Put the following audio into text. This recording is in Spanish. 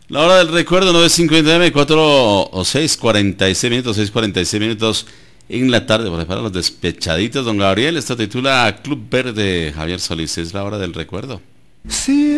La hora del recuerdo, 9:50 m, 4 o 6:46 minutos, 6:46 minutos en la tarde, para los despechaditos, don Gabriel. Esto titula Club Verde, Javier Solís, es la hora del recuerdo. Sí.